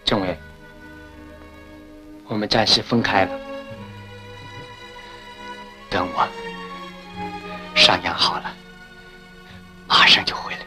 政委，我们暂时分开了，等我伤养好了，马上就回来。